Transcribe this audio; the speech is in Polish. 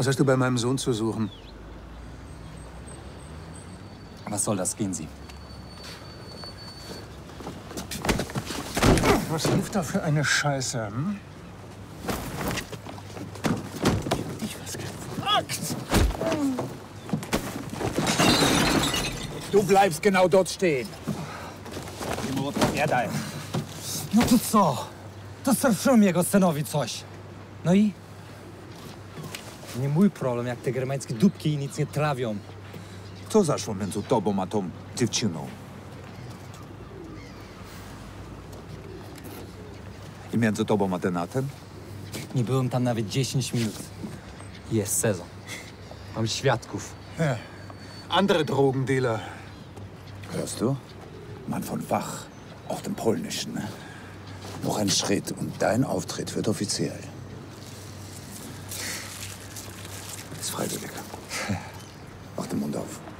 Was hast du bei meinem Sohn zu suchen? Was soll das? Gehen Sie. Was lief da für eine Scheiße, hm? Ich was gefragt. Du bleibst genau dort stehen. Ja, no to co? Dostarczyłem jego synowi coś. No i? Nie mój problem, jak te germańskie dupki nic nie trawią. Co zaszło między tobą a tą dziewczyną? I między tobą a tenatem? Nie byłem tam nawet 10 minut. Jest sezon. Mam świadków. Ja. Andere Drogendealer. Hörst du? Mann von Wach, auch dem Polnischen. Ne? Noch ein Schritt und dein Auftritt wird offiziell. Ist freiwillig. Mach den Mund auf.